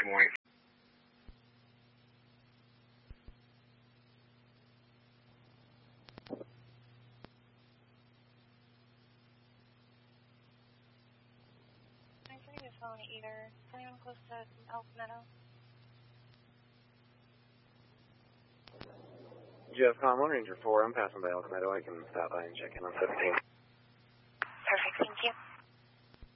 Good morning. I'm getting a phone either. Is anyone close to Elk Meadow? Jeff, Ranger 4, I'm passing by Elk Meadow. I can stop by and check in on 17.